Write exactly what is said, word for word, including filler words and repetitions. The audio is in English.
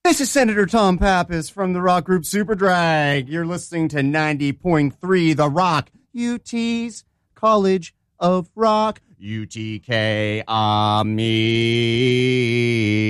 This is Senator Tom Pappas from the rock group Superdrag. You're listening to ninety point three The Rock, U T's College of Rock, U T K, ah, me.